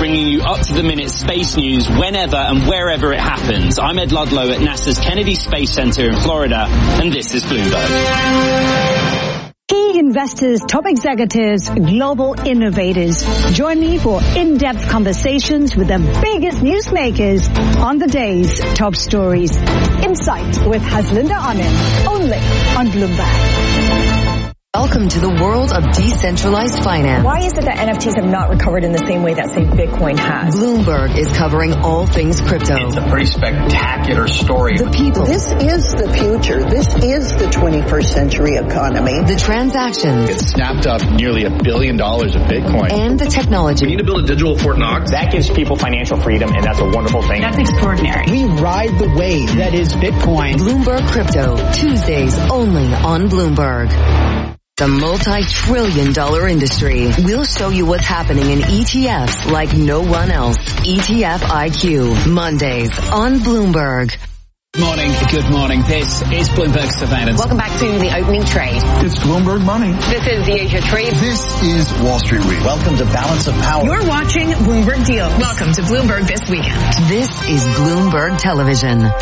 bringing you up-to-the-minute space news whenever and wherever it happens. I'm Ed Ludlow at NASA's Kennedy Space Center in Florida, and this is Bloomberg. Key investors, top executives, global innovators. Join me for in-depth conversations with the biggest newsmakers on the day's top stories. Insight with Haslinda Anand, only on Bloomberg. Welcome to the world of decentralized finance. Why is it that NFTs have not recovered in the same way that, say, Bitcoin has? Bloomberg is covering all things crypto. It's a pretty spectacular story. The people. This is the future. This is the 21st century economy. The transactions. It snapped up nearly $1 billion of Bitcoin. And the technology. We need to build a digital Fort Knox. That gives people financial freedom, and that's a wonderful thing. That's extraordinary. We ride the wave that is Bitcoin. Bloomberg Crypto, Tuesdays only on Bloomberg. The multi-trillion-dollar industry. We'll show you what's happening in ETFs like no one else. ETF IQ, Mondays on Bloomberg. Good morning. This is Bloomberg Surveillance. Welcome back to the opening trade. It's Bloomberg Money. This is the Asia Trade. This is Wall Street Week. Welcome to Balance of Power. You're watching Bloomberg Deals. Welcome to Bloomberg This Weekend. This is Bloomberg Television.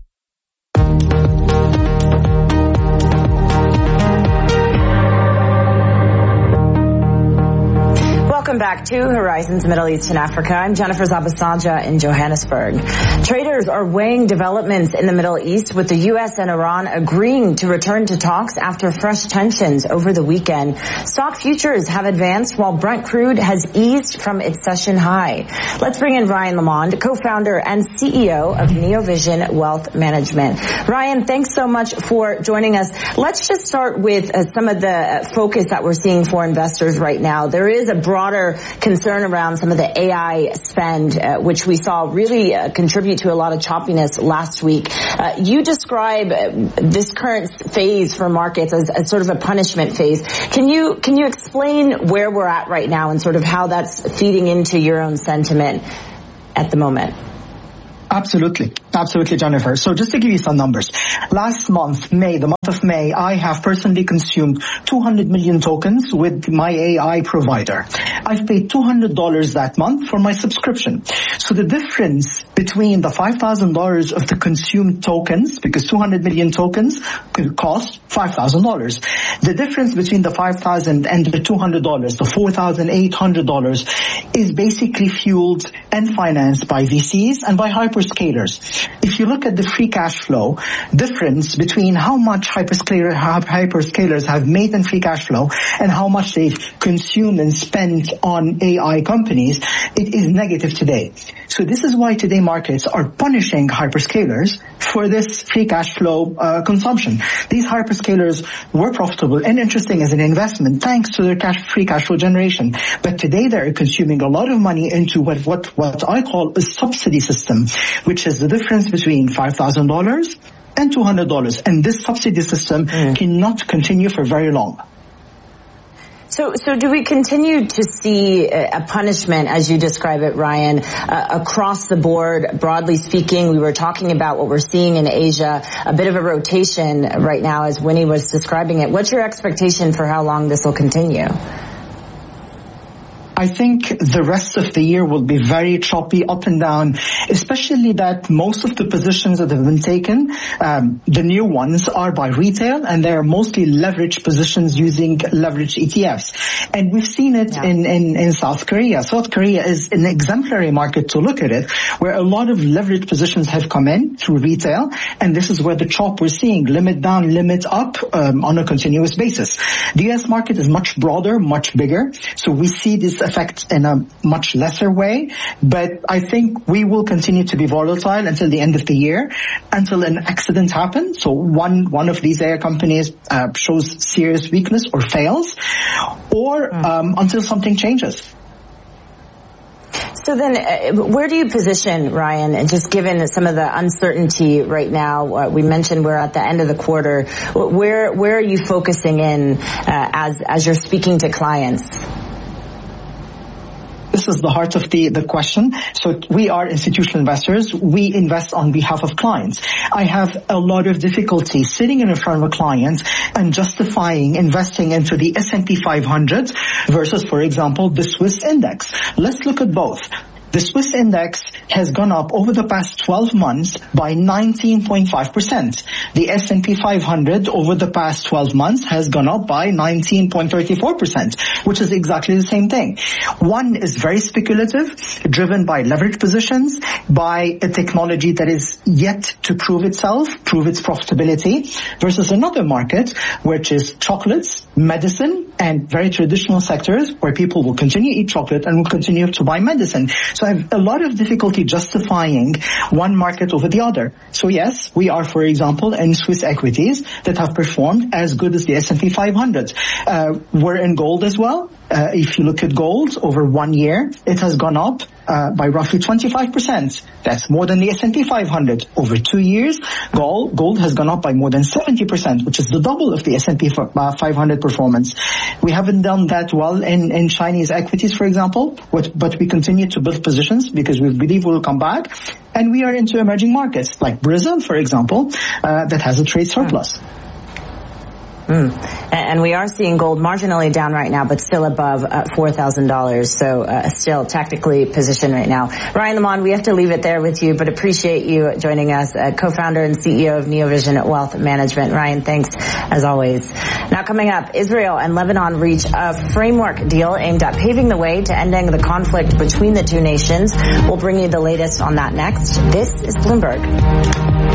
Welcome back to Horizons Middle East and Africa. I'm Jennifer Zabasaja in Johannesburg. Traders are weighing developments in the Middle East with the U.S. and Iran agreeing to return to talks after fresh tensions over the weekend. Stock futures have advanced while Brent crude has eased from its session high. Let's bring in Ryan Lamond, co-founder and CEO of Neovision Wealth Management. Ryan, thanks so much for joining us. Let's just start with some of the focus that we're seeing for investors right now. There is a broader concern around some of the AI spend, which we saw really contribute to a lot of choppiness last week. You describe this current phase for markets as sort of a punishment phase. Can you explain where we're at right now and sort of how that's feeding into your own sentiment at the moment? Absolutely, Jennifer. So just to give you some numbers, last month, the month of May, I have personally consumed 200 million tokens with my AI provider. I've paid $200 that month for my subscription. So the difference between the $5,000 of the consumed tokens, because 200 million tokens cost $5,000, the difference between the $5,000 and the $200, the $4,800, is basically fueled and financed by VCs and by hyperscalers. If you look at the free cash flow difference between how much hyperscalers have made in free cash flow and how much they've consumed and spent on AI companies, it is negative today. So this is why today markets are punishing hyperscalers for this free cash flow consumption. These hyperscalers were profitable and interesting as an investment thanks to their free cash flow generation. But today they're consuming a lot of money into what I call a subsidy system, which is the difference between $5,000 and $200. And this subsidy system cannot continue for very long. So do we continue to see a punishment, as you describe it, Ryan, across the board, broadly speaking? We were talking about what we're seeing in Asia, a bit of a rotation right now, as Winnie was describing it. What's your expectation for how long this will continue? I think the rest of the year will be very choppy, up and down, especially that most of the positions that have been taken, the new ones, are by retail, and they're mostly leveraged positions using leveraged ETFs. And we've seen it in South Korea. South Korea is an exemplary market to look at it, where a lot of leveraged positions have come in through retail, and this is where the chop we're seeing, limit down, limit up, on a continuous basis. The US market is much broader, much bigger, so we see this effect in a much lesser way, but I think we will continue to be volatile until the end of the year, until an accident happens. So one of these AI companies shows serious weakness or fails, or until something changes. So then, where do you position, Ryan, and just given some of the uncertainty right now, we mentioned we're at the end of the quarter, where are you focusing in as you're speaking to clients? This is the heart of the question. So we are institutional investors. We invest on behalf of clients. I have a lot of difficulty sitting in front of a client and justifying investing into the S&P 500 versus, for example, the Swiss index. Let's look at both. The Swiss index has gone up over the past 12 months by 19.5%. The S&P 500 over the past 12 months has gone up by 19.34%, which is exactly the same thing. One is very speculative, driven by leverage positions, by a technology that is yet to prove itself, prove its profitability, versus another market, which is chocolates, medicine, and very traditional sectors where people will continue to eat chocolate and will continue to buy medicine. So I have a lot of difficulty justifying one market over the other. So yes, we are, for example, in Swiss equities that have performed as good as the S&P 500. We're in gold as well. If you look at gold over 1 year, it has gone up by roughly 25%. That's more than the S&P 500. Over 2 years, gold has gone up by more than 70%, which is the double of the S&P 500 performance. We haven't done that well in Chinese equities, for example, but we continue to build positions because we believe we'll come back. And we are into emerging markets like Brazil, for example, that has a trade surplus. And we are seeing gold marginally down right now, but still above $4,000. So still tactically positioned right now. Ryan Lamond, we have to leave it there with you, but appreciate you joining us, co-founder and CEO of Neovision Wealth Management. Ryan, thanks as always. Now coming up, Israel and Lebanon reach a framework deal aimed at paving the way to ending the conflict between the two nations. We'll bring you the latest on that next. This is Bloomberg.